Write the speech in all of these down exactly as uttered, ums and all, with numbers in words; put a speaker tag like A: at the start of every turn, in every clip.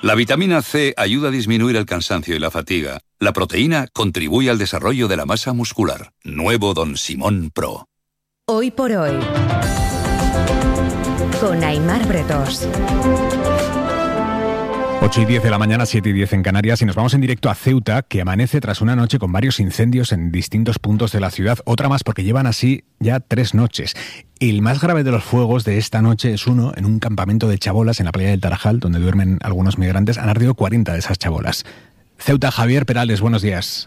A: La vitamina C ayuda a disminuir el cansancio y la fatiga. La proteína contribuye al desarrollo de la masa muscular. Nuevo Don Simón Pro.
B: Hoy por hoy, con Aimar Bretos.
C: ocho y diez de la mañana, siete y diez en Canarias, y nos vamos en directo a Ceuta, que amanece tras una noche con varios incendios en distintos puntos de la ciudad. Otra más porque llevan así ya tres noches. El más grave de los fuegos de esta noche es uno en un campamento de chabolas en la playa del Tarajal, donde duermen algunos migrantes. Han ardido cuarenta de esas chabolas. Ceuta, Javier Perales, buenos días.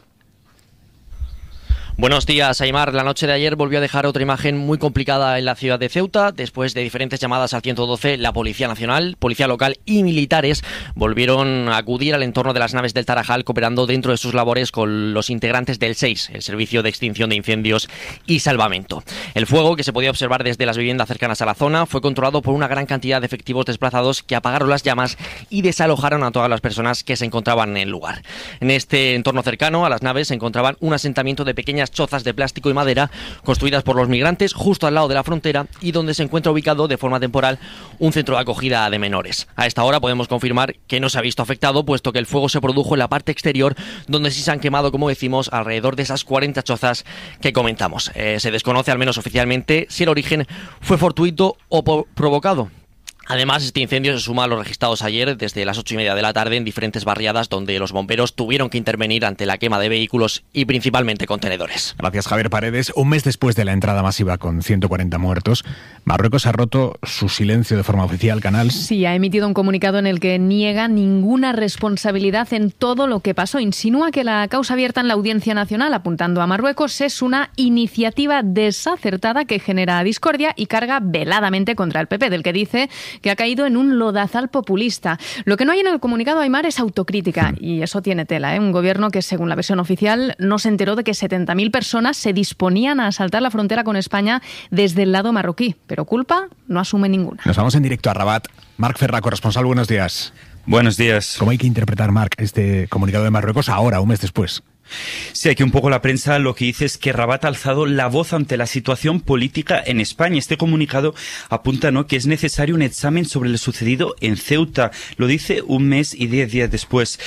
D: Buenos días, Aimar. La noche de ayer volvió a dejar otra imagen muy complicada en la ciudad de Ceuta. Después de diferentes llamadas al ciento doce, la Policía Nacional, Policía Local y militares volvieron a acudir al entorno de las naves del Tarajal, cooperando dentro de sus labores con los integrantes del SEIS, el Servicio de Extinción de Incendios y Salvamento. El fuego, que se podía observar desde las viviendas cercanas a la zona, fue controlado por una gran cantidad de efectivos desplazados que apagaron las llamas y desalojaron a todas las personas que se encontraban en el lugar. En este entorno cercano a las naves se encontraban un asentamiento de pequeñas chozas de plástico y madera construidas por los migrantes justo al lado de la frontera y donde se encuentra ubicado de forma temporal un centro de acogida de menores. A esta hora podemos confirmar que no se ha visto afectado, puesto que el fuego se produjo en la parte exterior, donde sí se han quemado, como decimos, alrededor de esas cuarenta chozas que comentamos. Eh, se desconoce, al menos oficialmente, si el origen fue fortuito o po- provocado. Además, este incendio se suma a los registrados ayer desde las ocho y media de la tarde en diferentes barriadas donde los bomberos tuvieron que intervenir ante la quema de vehículos y principalmente contenedores.
C: Gracias, Javier Paredes. Un mes después de la entrada masiva con ciento cuarenta muertos, Marruecos ha roto su silencio de forma oficial. Canal.
E: Sí, ha emitido un comunicado en el que niega ninguna responsabilidad en todo lo que pasó. Insinúa que la causa abierta en la Audiencia Nacional, apuntando a Marruecos, es una iniciativa desacertada que genera discordia y carga veladamente contra el P P, del que dice que ha caído en un lodazal populista. Lo que no hay en el comunicado, Aimar, es autocrítica, y eso tiene tela, ¿eh? Un gobierno que, según la versión oficial, no se enteró de que setenta mil personas se disponían a asaltar la frontera con España desde el lado marroquí, pero culpa no asume ninguna.
C: Nos vamos en directo a Rabat. Marc Ferrà, corresponsal, buenos días.
F: Buenos días.
C: ¿Cómo hay que interpretar, Marc, este comunicado de Marruecos ahora, un mes después?
F: Sí, aquí un poco la prensa lo que dice es que Rabat ha alzado la voz ante la situación política en España. Este comunicado apunta, ¿no?, que es necesario un examen sobre lo sucedido en Ceuta. Lo dice un mes y diez días después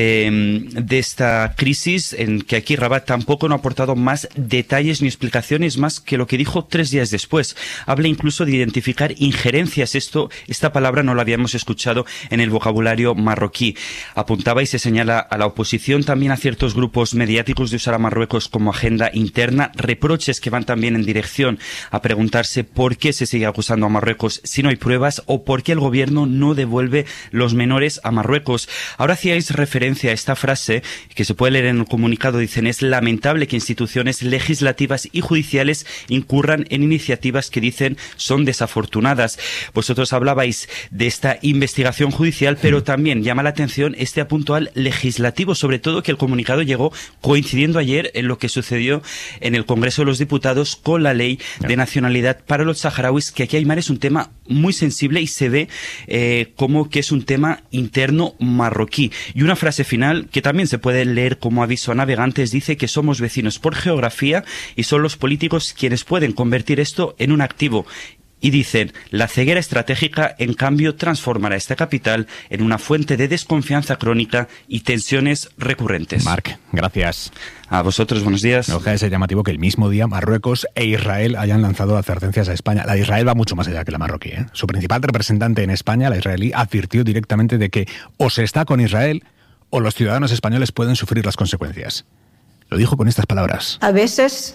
F: de, de esta crisis, en que aquí Rabat tampoco no ha aportado más detalles ni explicaciones más que lo que dijo tres días después. Habla incluso de identificar injerencias. Esto, esta palabra no la habíamos escuchado en el vocabulario marroquí. Apuntaba y se señala a la oposición, también a ciertos grupos mediáticos, de usar a Marruecos como agenda interna, reproches que van también en dirección a preguntarse por qué se sigue acusando a Marruecos si no hay pruebas, o por qué el gobierno no devuelve los menores a Marruecos. Ahora hacíais referencia a esta frase que se puede leer en el comunicado. Dicen: es lamentable que instituciones legislativas y judiciales incurran en iniciativas que dicen son desafortunadas. Vosotros hablabais de esta investigación judicial, pero también llama la atención este apunto al legislativo, sobre todo que el comunicado llegó coincidiendo ayer en lo que sucedió en el Congreso de los Diputados con la ley de nacionalidad para los saharauis, que aquí, Aimar, es un tema muy sensible y se ve eh, como que es un tema interno marroquí. Y una frase final que también se puede leer como aviso a navegantes dice que somos vecinos por geografía y son los políticos quienes pueden convertir esto en un activo. Y dicen: la ceguera estratégica, en cambio, transformará esta capital en una fuente de desconfianza crónica y tensiones recurrentes.
C: Marc, gracias.
F: A vosotros, buenos días.
C: No deja de ser llamativo que el mismo día Marruecos e Israel hayan lanzado advertencias a España. La de Israel va mucho más allá que la marroquí, ¿eh? Su principal representante en España, la israelí, advirtió directamente de que o se está con Israel o los ciudadanos españoles pueden sufrir las consecuencias. Lo dijo con estas palabras:
G: a veces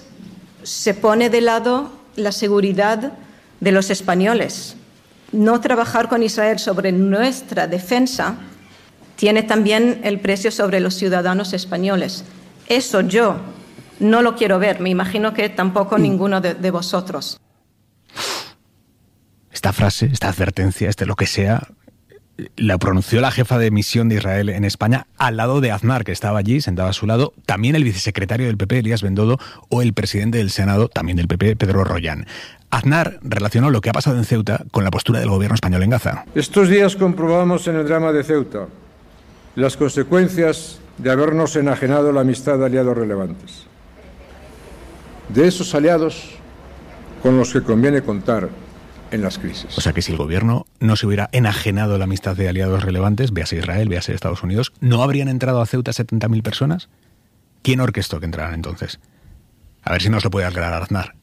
G: se pone de lado la seguridad de los españoles. No trabajar con Israel sobre nuestra defensa tiene también el precio sobre los ciudadanos españoles. Eso yo no lo quiero ver. Me imagino que tampoco ninguno de, de vosotros.
C: Esta frase, esta advertencia, este lo que sea, la pronunció la jefa de misión de Israel en España al lado de Aznar, que estaba allí, sentado a su lado, también el vicesecretario del P P, Elías Bendodo, o el presidente del Senado, también del P P, Pedro Rollán. Aznar relacionó lo que ha pasado en Ceuta con la postura del gobierno español en Gaza.
H: Estos días comprobamos en el drama de Ceuta las consecuencias de habernos enajenado la amistad de aliados relevantes. De esos aliados con los que conviene contar en las crisis.
C: O sea que si el gobierno no se hubiera enajenado la amistad de aliados relevantes, véase Israel, véase Estados Unidos, ¿no habrían entrado a Ceuta setenta mil personas? ¿Quién orquestó que entraran entonces? A ver si nos lo puede aclarar Aznar.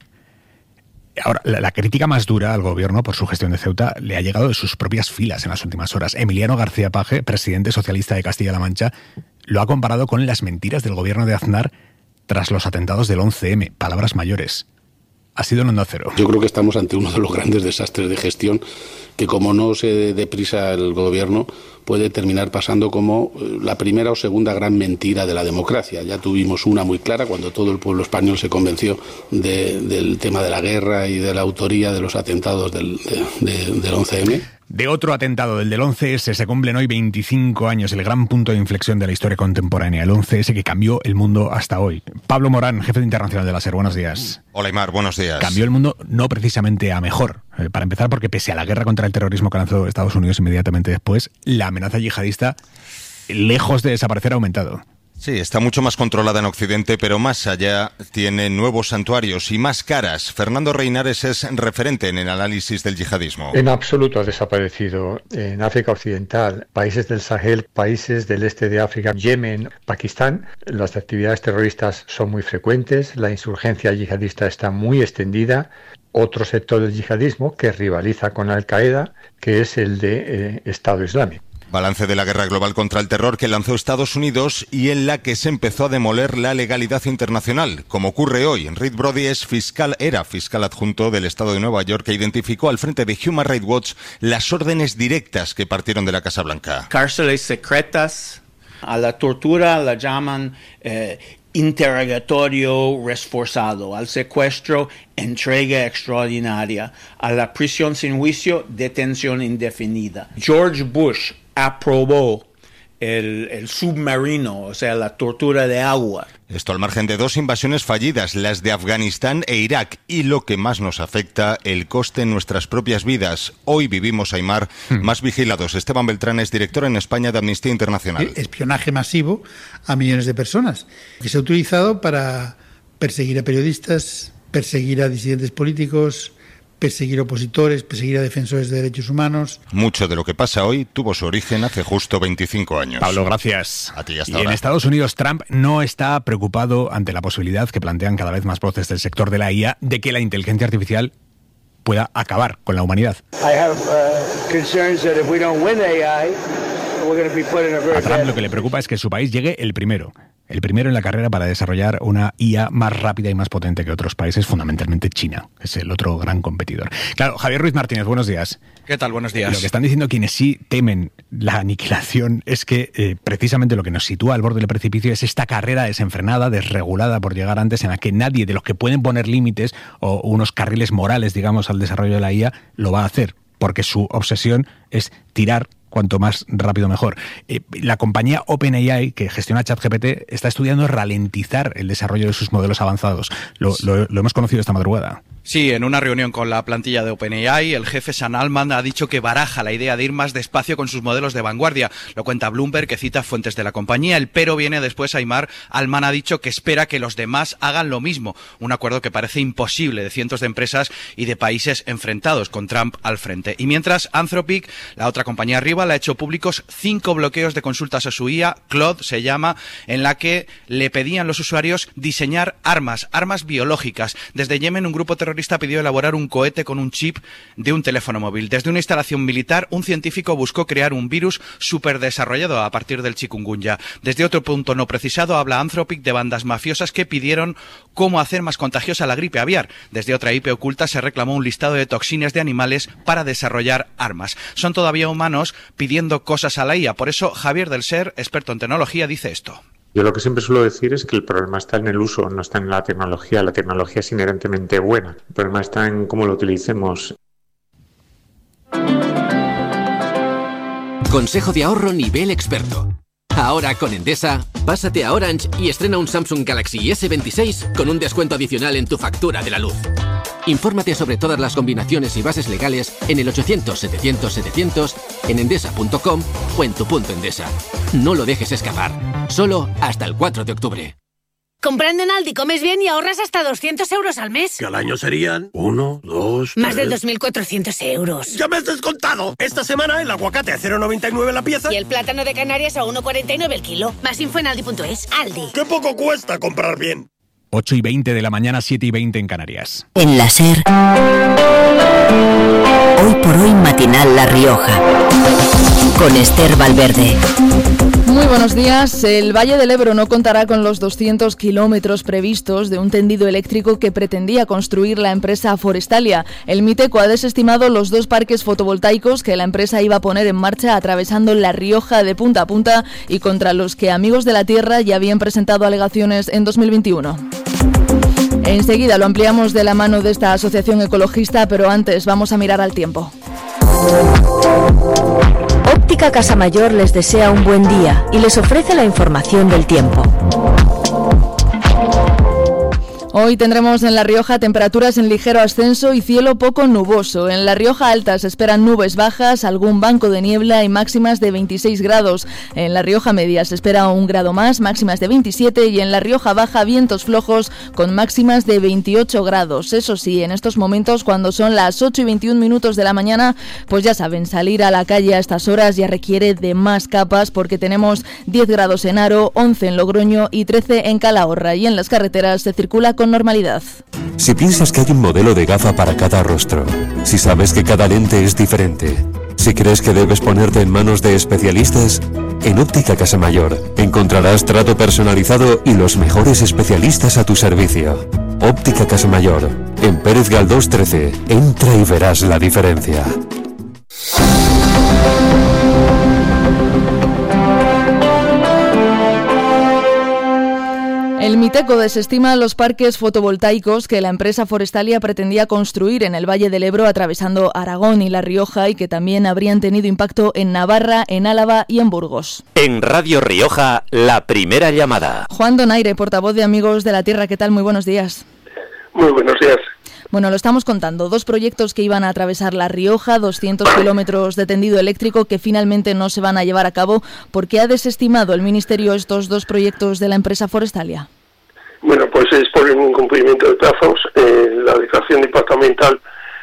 C: Ahora, la, la crítica más dura al gobierno por su gestión de Ceuta le ha llegado de sus propias filas en las últimas horas. Emiliano García Paje, presidente socialista de Castilla-La Mancha, lo ha comparado con las mentiras del gobierno de Aznar tras los atentados del once eme. Palabras mayores. Ha sido en Onda Cero.
I: Yo creo que estamos ante uno de los grandes desastres de gestión que, como no se dé prisa el gobierno, puede terminar pasando como la primera o segunda gran mentira de la democracia. Ya tuvimos una muy clara cuando todo el pueblo español se convenció de, del tema de la guerra y de la autoría de los atentados del, de, de, del once eme.
C: De otro atentado, del del once ese, se cumplen hoy veinticinco años, el gran punto de inflexión de la historia contemporánea, el once ese que cambió el mundo hasta hoy. Pablo Morán, jefe de internacional de la SER, buenos días.
J: Hola, Aimar, buenos días.
C: Cambió el mundo no precisamente a mejor. Eh, para empezar, porque pese a la guerra contra el terrorismo que lanzó Estados Unidos inmediatamente después, la amenaza yihadista, lejos de desaparecer, ha aumentado.
J: Sí, está mucho más controlada en Occidente, pero más allá tiene nuevos santuarios y más caras. Fernando Reinares es referente en el análisis del yihadismo.
K: En absoluto ha desaparecido. En África Occidental, países del Sahel, países del este de África, Yemen, Pakistán, las actividades terroristas son muy frecuentes, la insurgencia yihadista está muy extendida. Otro sector del yihadismo que rivaliza con Al-Qaeda, que es el de eh, Estado Islámico.
J: Balance de la guerra global contra el terror que lanzó Estados Unidos y en la que se empezó a demoler la legalidad internacional, como ocurre hoy. Reed Brody es fiscal, era fiscal adjunto del Estado de Nueva York que identificó al frente de Human Rights Watch las órdenes directas que partieron de la Casa Blanca.
L: Cárceles secretas, a la tortura la llaman eh, interrogatorio reforzado, al secuestro entrega extraordinaria, a la prisión sin juicio detención indefinida. George Bush aprobó el, el submarino, o sea, la tortura de agua.
J: Esto al margen de dos invasiones fallidas, las de Afganistán e Irak, y lo que más nos afecta, el coste en nuestras propias vidas. Hoy vivimos, Aimar, hmm. más vigilados. Esteban Beltrán es director en España de Amnistía Internacional.
M: Espionaje masivo a millones de personas, que se ha utilizado para perseguir a periodistas, perseguir a disidentes políticos, perseguir opositores, perseguir a defensores de derechos humanos.
J: Mucho de lo que pasa hoy tuvo su origen hace justo veinticinco años.
C: Pablo, gracias.
J: A ti, hasta
C: y
J: ahora.
C: En Estados Unidos, Trump no está preocupado ante la posibilidad que plantean cada vez más voces del sector de la I A de que la inteligencia artificial pueda acabar con la humanidad.
N: I have, uh, concerns that if we don't win A I, we're going to be put in a very
C: a Trump lo que le preocupa es que su país llegue el primero. El primero en la carrera para desarrollar una I A más rápida y más potente que otros países, fundamentalmente China, que es el otro gran competidor. Claro, Javier Ruiz Martínez, buenos días.
O: ¿Qué tal? Buenos días.
C: Lo que están diciendo quienes sí temen la aniquilación es que eh, precisamente lo que nos sitúa al borde del precipicio es esta carrera desenfrenada, desregulada por llegar antes, en la que nadie de los que pueden poner límites o unos carriles morales, digamos, al desarrollo de la I A, lo va a hacer, porque su obsesión es tirar cuanto más rápido mejor. Eh, la compañía OpenAI, que gestiona ChatGPT, está estudiando ralentizar el desarrollo de sus modelos avanzados. Lo, lo, lo hemos conocido esta madrugada.
O: Sí, en una reunión con la plantilla de OpenAI, el jefe Sam Altman ha dicho que baraja la idea de ir más despacio con sus modelos de vanguardia. Lo cuenta Bloomberg, que cita fuentes de la compañía. El pero viene después. Aimar, Altman ha dicho que espera que los demás hagan lo mismo. Un acuerdo que parece imposible de cientos de empresas y de países enfrentados, con Trump al frente. Y mientras, Anthropic, la otra compañía rival, ha hecho públicos cinco bloqueos de consultas a su I A, Claude se llama, en la que le pedían los usuarios diseñar armas, armas biológicas. Desde Yemen, un grupo terrorista pidió elaborar un cohete con un chip de un teléfono móvil. Desde una instalación militar, un científico buscó crear un virus superdesarrollado a partir del chikungunya. Desde otro punto no precisado, habla Anthropic de bandas mafiosas que pidieron cómo hacer más contagiosa la gripe aviar. Desde otra I P oculta se reclamó un listado de toxinas de animales para desarrollar armas. Son todavía humanos pidiendo cosas a la I A. Por eso, Javier del Ser, experto en tecnología, dice esto.
K: Yo lo que siempre suelo decir es que el problema está en el uso, no está en la tecnología. La tecnología es inherentemente buena. El problema está en cómo lo utilicemos.
P: Consejo de ahorro nivel experto. Ahora con Endesa, pásate a Orange y estrena un Samsung Galaxy ese veintiséis con un descuento adicional en tu factura de la luz. Infórmate sobre todas las combinaciones y bases legales en el ochocientos setecientos setecientos, en endesa punto com o en tu punto Endesa. No lo dejes escapar. Solo hasta el cuatro de octubre.
Q: Comprando en Aldi comes bien y ahorras hasta doscientos euros al mes.
R: Que al año serían uno, dos,
Q: Más
R: tres...
Q: de dos mil cuatrocientos euros.
R: ¡Ya me has descontado! Esta semana el aguacate a cero coma noventa y nueve la pieza.
Q: Y el plátano de Canarias a uno coma cuarenta y nueve el kilo. Más info en aldi punto es. Aldi.
R: ¡Qué poco cuesta comprar bien!
C: ocho y veinte de la mañana, siete y veinte en Canarias.
S: En la SER, hoy por hoy matinal La Rioja, con Esther Valverde.
T: Muy buenos días. El Valle del Ebro no contará con los doscientos kilómetros previstos de un tendido eléctrico que pretendía construir la empresa Forestalia. El Miteco ha desestimado los dos parques fotovoltaicos que la empresa iba a poner en marcha atravesando La Rioja de punta a punta y contra los que Amigos de la Tierra ya habían presentado alegaciones en dos mil veintiuno. Enseguida lo ampliamos de la mano de esta asociación ecologista, pero antes vamos a mirar al tiempo.
B: Óptica Casamayor les desea un buen día y les ofrece la información del tiempo.
T: Hoy tendremos en La Rioja temperaturas en ligero ascenso y cielo poco nuboso. En La Rioja Alta se esperan nubes bajas, algún banco de niebla y máximas de veintiséis grados. En La Rioja Media se espera un grado más, máximas de veintisiete, y en La Rioja Baja vientos flojos con máximas de veintiocho grados. Eso sí, en estos momentos, cuando son las ocho y veintiún minutos de la mañana, pues ya saben, salir a la calle a estas horas ya requiere de más capas porque tenemos diez grados en Haro, once en Logroño y trece en Calahorra, y en las carreteras se circula con normalidad.
U: Si piensas que hay un modelo de gafa para cada rostro, si sabes que cada lente es diferente, si crees que debes ponerte en manos de especialistas, en Óptica Casamayor encontrarás trato personalizado y los mejores especialistas a tu servicio. Óptica Casamayor, en Pérez Galdós trece. Entra y verás la diferencia.
T: El Miteco desestima los parques fotovoltaicos que la empresa Forestalia pretendía construir en el Valle del Ebro atravesando Aragón y La Rioja y que también habrían tenido impacto en Navarra, en Álava y en Burgos.
V: En Radio Rioja, la primera llamada.
T: Juan Donaire, portavoz de Amigos de la Tierra, ¿qué tal? Muy buenos días.
W: Muy buenos días.
T: Bueno, lo estamos contando. Dos proyectos que iban a atravesar La Rioja, doscientos kilómetros de tendido eléctrico que finalmente no se van a llevar a cabo. ¿Por qué ha desestimado el Ministerio estos dos proyectos de la empresa Forestalia?
W: Bueno, pues es por el incumplimiento de plazos. Eh, la declaración de impacto ambiental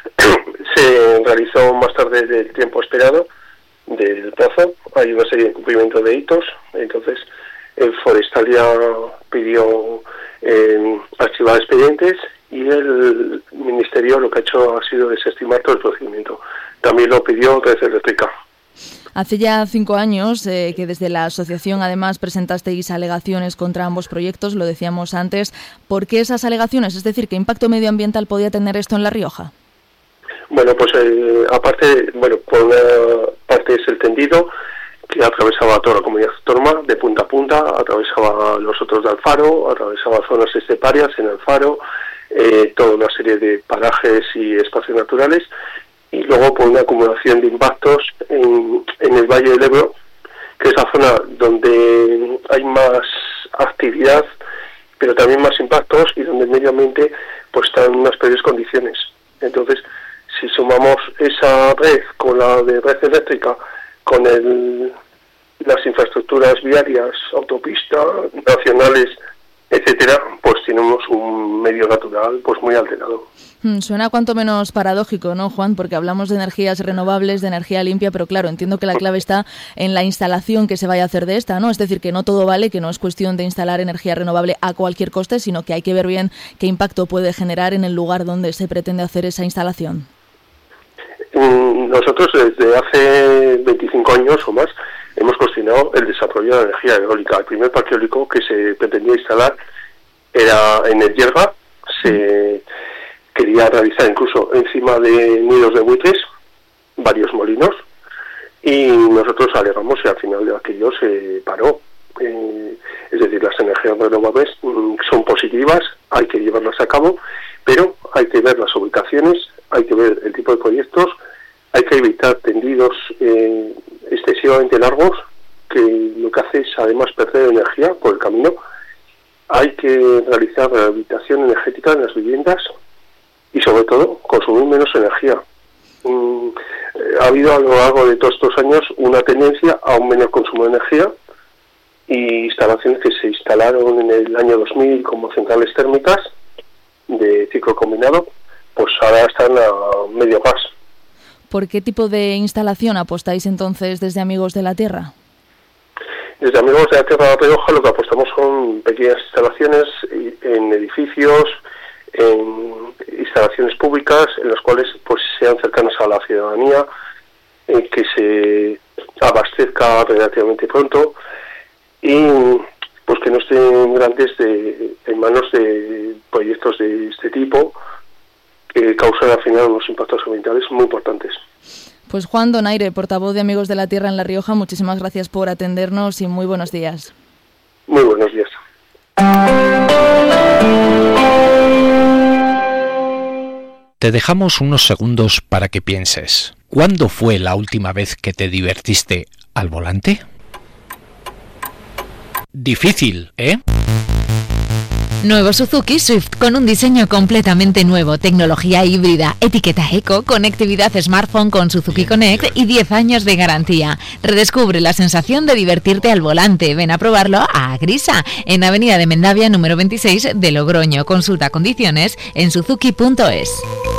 W: se realizó más tarde del tiempo esperado del plazo. Hay una serie de incumplimientos de hitos. Entonces, el Forestalia pidió eh, archivar expedientes y el Ministerio lo que ha hecho ha sido desestimar todo el procedimiento. También lo pidió Red Eléctrica.
T: Hace ya cinco años eh, que desde la asociación además presentasteis alegaciones contra ambos proyectos, lo decíamos antes. ¿Por qué esas alegaciones? Es decir, ¿qué impacto medioambiental podía tener esto en La Rioja?
W: Bueno, pues eh, aparte, bueno, por una parte es el tendido que atravesaba toda la comunidad autónoma de punta a punta, atravesaba los otros de Alfaro, atravesaba zonas esteparias en Alfaro, eh, toda una serie de parajes y espacios naturales, y luego por una acumulación de impactos en, en el Valle del Ebro, que es la zona donde hay más actividad, pero también más impactos y donde el medio ambiente pues está en unas peores condiciones. Entonces, si sumamos esa red con la de red eléctrica, con el, las infraestructuras viarias, autopistas, nacionales, etcétera, pues tenemos un medio natural pues muy alterado.
T: Suena cuanto menos paradójico, ¿no, Juan? Porque hablamos de energías renovables, de energía limpia, pero claro, entiendo que la clave está en la instalación que se vaya a hacer de esta, ¿no? Es decir, que no todo vale, que no es cuestión de instalar energía renovable a cualquier coste, sino que hay que ver bien qué impacto puede generar en el lugar donde se pretende hacer esa instalación.
W: Nosotros desde hace veinticinco años o más hemos cuestionado el desarrollo de la energía eólica. El primer parque eólico que se pretendía instalar era en el Yerga, se quería realizar incluso encima de nidos de buitres, varios molinos, y nosotros alegamos y al final de aquello se paró. Eh, es decir, las energías renovables mm, son positivas, hay que llevarlas a cabo, pero hay que ver las ubicaciones, hay que ver el tipo de proyectos, hay que evitar tendidos eh, excesivamente largos, que lo que hace es además perder energía por el camino. Hay que realizar rehabilitación energética en las viviendas y sobre todo consumir menos energía. Mm, ha habido a lo largo de todos estos años una tendencia a un menor consumo de energía y instalaciones que se instalaron en el año dos mil como centrales térmicas de ciclo combinado, pues ahora están a medio gas.
T: ¿Por qué tipo de instalación apostáis entonces desde Amigos de la Tierra?
W: Desde Amigos de la Tierra de La Rioja lo que apostamos son pequeñas instalaciones en edificios, en instalaciones públicas, en las cuales pues sean cercanas a la ciudadanía, eh, que se abastezca relativamente pronto y pues que no estén grandes de, en manos de proyectos de este tipo que causan al final unos impactos ambientales muy importantes.
T: Pues Juan Donaire, portavoz de Amigos de la Tierra en La Rioja, muchísimas gracias por atendernos y muy buenos días.
W: Muy buenos días.
A: Te dejamos unos segundos para que pienses. ¿Cuándo fue la última vez que te divertiste al volante? Difícil, ¿eh?
D: Nuevo Suzuki Swift con un diseño completamente nuevo, tecnología híbrida, etiqueta eco, conectividad smartphone con Suzuki Connect y diez años de garantía. Redescubre la sensación de divertirte al volante. Ven a probarlo a Grisa, en Avenida de Mendavia número veintiséis de Logroño. Consulta condiciones en suzuki punto es.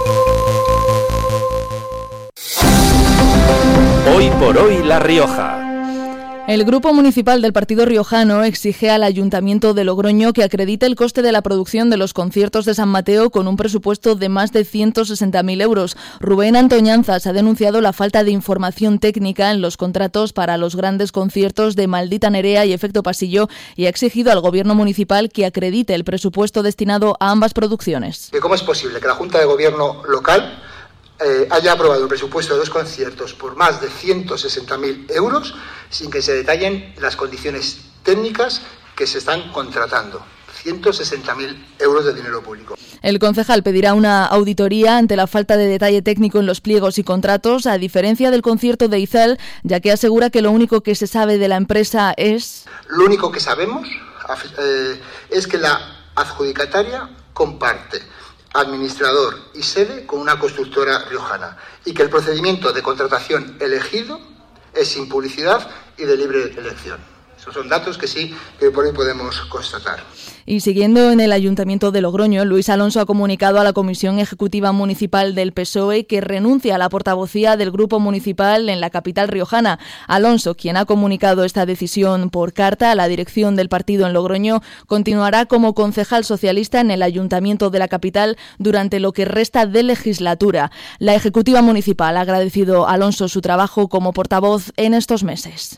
V: Hoy por hoy La Rioja.
T: El Grupo Municipal del Partido Riojano exige al Ayuntamiento de Logroño que acredite el coste de la producción de los conciertos de San Mateo con un presupuesto de más de ciento sesenta mil euros. Rubén Antoñanzas ha denunciado la falta de información técnica en los contratos para los grandes conciertos de Maldita Nerea y Efecto Pasillo y ha exigido al Gobierno Municipal que acredite el presupuesto destinado a ambas producciones.
E: ¿Cómo es posible que la Junta de Gobierno local Eh, haya aprobado un presupuesto de dos conciertos por más de ciento sesenta mil euros sin que se detallen las condiciones técnicas que se están contratando? ciento sesenta mil euros de dinero público.
T: El concejal pedirá una auditoría ante la falta de detalle técnico en los pliegos y contratos, a diferencia del concierto de Izal, ya que asegura que lo único que se sabe de la empresa es...
E: Lo único que sabemos eh, es que la adjudicataria comparte administrador y sede con una constructora riojana y que el procedimiento de contratación elegido es sin publicidad y de libre elección. Esos son datos que sí, que por hoy podemos constatar.
T: Y siguiendo en el Ayuntamiento de Logroño, Luis Alonso ha comunicado a la Comisión Ejecutiva Municipal del P S O E que renuncia a la portavocía del Grupo Municipal en la capital riojana. Alonso, quien ha comunicado esta decisión por carta a la dirección del partido en Logroño, continuará como concejal socialista en el Ayuntamiento de la capital durante lo que resta de legislatura. La Ejecutiva Municipal ha agradecido a Alonso su trabajo como portavoz en estos meses.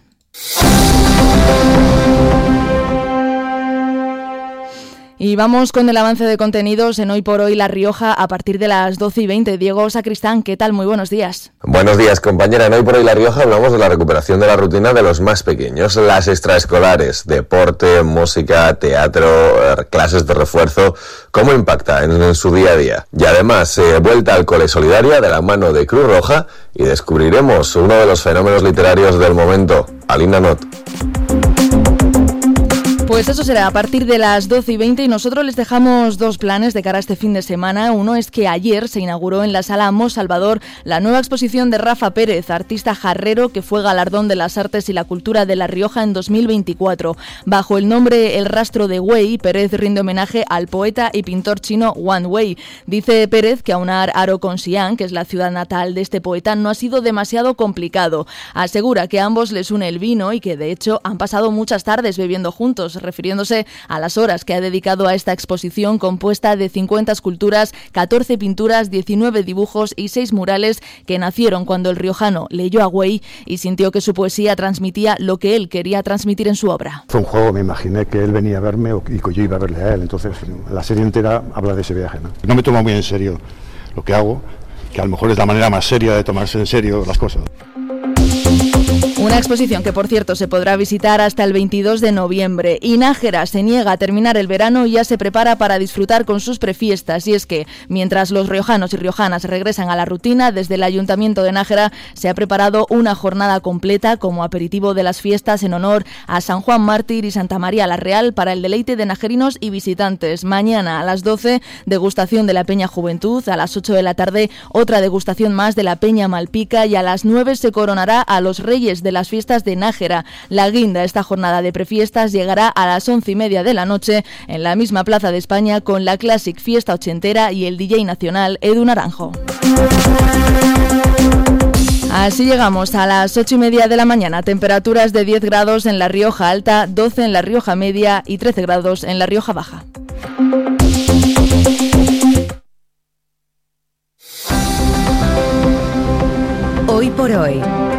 T: Y vamos con el avance de contenidos en Hoy por Hoy La Rioja a partir de las doce y veinte. Diego Sacristán, ¿qué tal? Muy buenos días.
X: Buenos días, compañera. En Hoy por Hoy La Rioja hablamos de la recuperación de la rutina de los más pequeños, las extraescolares, deporte, música, teatro, clases de refuerzo, cómo impacta en, en su día a día. Y además, eh, vuelta al cole solidaria de la mano de Cruz Roja y descubriremos uno de los fenómenos literarios del momento, Alina Not.
T: Pues eso será a partir de las doce y veinte y nosotros les dejamos dos planes de cara a este fin de semana. Uno es que ayer se inauguró en la Sala Mos Salvador la nueva exposición de Rafa Pérez, artista jarrero que fue galardón de las artes y la cultura de La Rioja en dos mil veinticuatro. Bajo el nombre El rastro de Wei, Pérez rinde homenaje al poeta y pintor chino Wang Wei. Dice Pérez que aunar Aro con Xi'an, que es la ciudad natal de este poeta, no ha sido demasiado complicado. Asegura que a ambos les une el vino y que de hecho han pasado muchas tardes bebiendo juntos, refiriéndose a las horas que ha dedicado a esta exposición compuesta de cincuenta esculturas, catorce pinturas, diecinueve dibujos y seis murales que nacieron cuando el riojano leyó a Wei y sintió que su poesía transmitía lo que él quería transmitir en su obra.
Y: Fue un juego, me imaginé que él venía a verme y que yo iba a verle a él, entonces la serie entera habla de ese viaje, ¿no? No me tomo muy en serio lo que hago, que a lo mejor es la manera más seria de tomarse en serio las cosas.
T: Una exposición que, por cierto, se podrá visitar hasta el veintidós de noviembre. Y Nájera se niega a terminar el verano y ya se prepara para disfrutar con sus prefiestas. Y es que, mientras los riojanos y riojanas regresan a la rutina, desde el Ayuntamiento de Nájera se ha preparado una jornada completa como aperitivo de las fiestas en honor a San Juan Mártir y Santa María la Real para el deleite de najerinos y visitantes. Mañana a las doce, degustación de la Peña Juventud, a las ocho de la tarde otra degustación más de la Peña Malpica y a las nueve se coronará a los reyes de la las fiestas de Nájera. La guinda, esta jornada de prefiestas, llegará a las once y media de la noche en la misma Plaza de España con la Classic Fiesta Ochentera y el D J nacional Edu Naranjo. Así llegamos a las ocho y media de la mañana. Temperaturas de diez grados en La Rioja Alta, doce en La Rioja Media y trece grados en La Rioja Baja.
S: Hoy por hoy,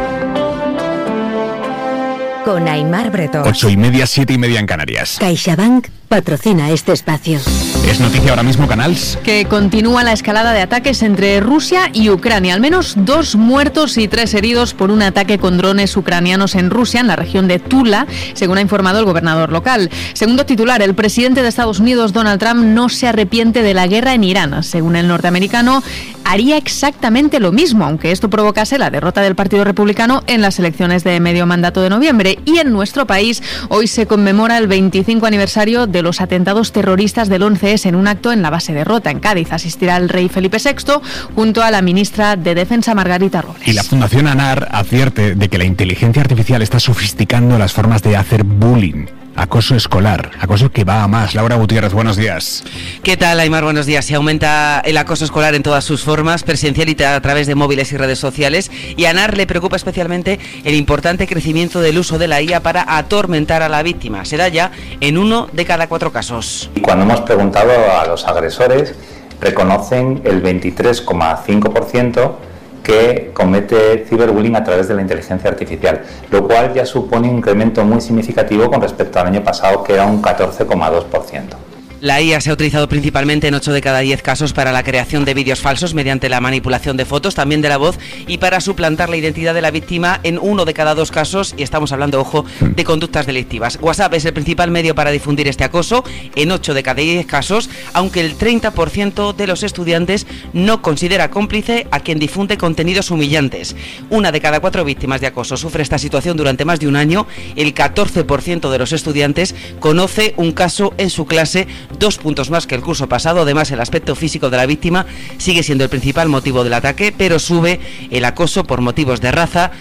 S: con Aimar Bretón.
C: Ocho y media, siete y media en Canarias.
S: CaixaBank patrocina este espacio.
C: Es noticia ahora mismo, Canals.
F: Que continúa la escalada de ataques entre Rusia y Ucrania. Al menos dos muertos y tres heridos por un ataque con drones ucranianos en Rusia, en la región de Tula, según ha informado el gobernador local. Segundo titular, el presidente de Estados Unidos, Donald Trump, no se arrepiente de la guerra en Irán. Según el norteamericano, haría exactamente lo mismo, aunque esto provocase la derrota del Partido Republicano en las elecciones de medio mandato de noviembre. Y en nuestro país, hoy se conmemora el veinticinco aniversario de los atentados terroristas del once ese en un acto en la base de Rota, en Cádiz. Asistirá el rey Felipe sexto junto a la ministra de Defensa, Margarita Robles.
C: Y la Fundación ANAR advierte de que la inteligencia artificial está sofisticando las formas de hacer bullying. Acoso escolar, acoso que va a más. Laura Gutiérrez, buenos días.
G: ¿Qué tal, Aimar? Buenos días. Se aumenta el acoso escolar en todas sus formas, presencial y a través de móviles y redes sociales. Y a ANAR le preocupa especialmente el importante crecimiento del uso de la I A para atormentar a la víctima. Se da ya en uno de cada cuatro casos.
H: Y cuando hemos preguntado a los agresores, reconocen el veintitrés coma cinco por ciento que comete ciberbullying a través de la inteligencia artificial, lo cual ya supone un incremento muy significativo con respecto al año pasado, que era un catorce coma dos por ciento.
G: La I A se ha utilizado principalmente en ocho de cada diez casos para la creación de vídeos falsos mediante la manipulación de fotos, también de la voz, y para suplantar la identidad de la víctima en uno de cada dos casos, y estamos hablando, ojo, de conductas delictivas. WhatsApp es el principal medio para difundir este acoso en ocho de cada diez casos, aunque el treinta por ciento de los estudiantes no considera cómplice a quien difunde contenidos humillantes. Una de cada cuatro víctimas de acoso sufre esta situación durante más de un año. El catorce por ciento de los estudiantes conoce un caso en su clase, dos puntos más que el curso pasado. Además, el aspecto físico de la víctima sigue siendo el principal motivo del ataque, pero sube el acoso por motivos de raza,